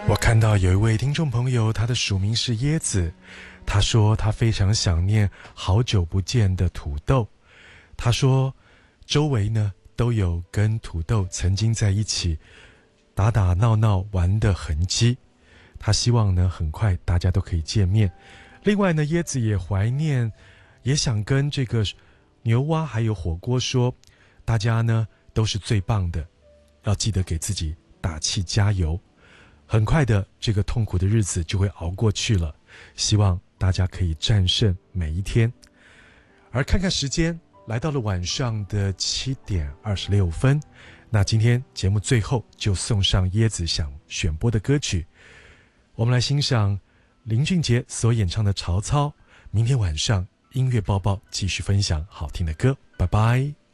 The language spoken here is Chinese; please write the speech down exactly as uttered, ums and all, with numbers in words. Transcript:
我看到有一位听众朋友，他的署名是椰子，他说他非常想念好久不见的土豆。他说周围呢都有跟土豆曾经在一起打打闹闹玩的痕迹，他希望呢很快大家都可以见面。另外呢，椰子也怀念，也想跟这个牛蛙还有火锅说，大家呢都是最棒的，要记得给自己打气加油。很快的，这个痛苦的日子就会熬过去了，希望大家可以战胜每一天。而看看时间，来到了晚上的七点二十六分，那今天节目最后就送上椰子想选播的歌曲，我们来欣赏林俊杰所演唱的《曹操》。明天晚上音乐报报继续分享好听的歌，拜拜。